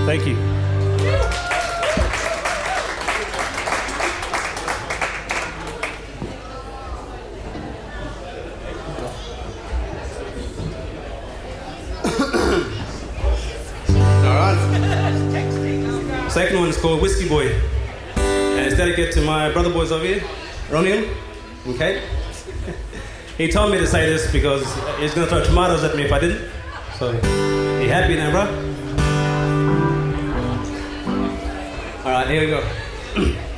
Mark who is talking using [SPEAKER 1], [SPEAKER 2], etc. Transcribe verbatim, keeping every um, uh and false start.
[SPEAKER 1] Thank you. Second one is called Whiskey Boy, and it's dedicated to my brother boys over here, Roniel, okay? He told me to say this because he's gonna throw tomatoes at me if I didn't. So, you happy now, bro? All right, here we go.